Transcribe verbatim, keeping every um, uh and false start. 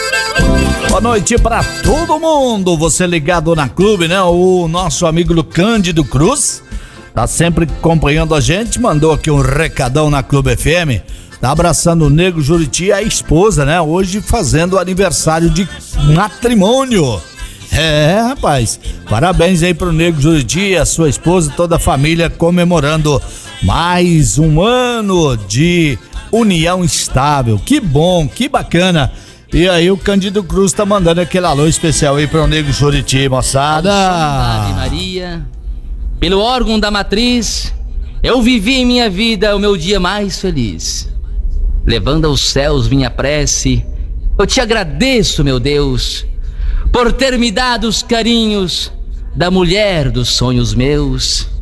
Boa noite pra todo mundo, você ligado na Clube, né? O nosso amigo Cândido Cruz tá sempre acompanhando a gente, mandou aqui um recadão na Clube F M, tá abraçando o Nego Juriti e a esposa, né? Hoje fazendo aniversário de matrimônio. É, rapaz, parabéns aí pro Nego Juriti, a sua esposa e toda a família comemorando mais um ano de união estável. Que bom, que bacana. E aí o Cândido Cruz tá mandando aquele alô especial aí pro Nego Juriti, moçada. Ave Maria, pelo órgão da matriz, eu vivi em minha vida o meu dia mais feliz. Levando aos céus minha prece, eu te agradeço, meu Deus, por ter me dado os carinhos da mulher dos sonhos meus.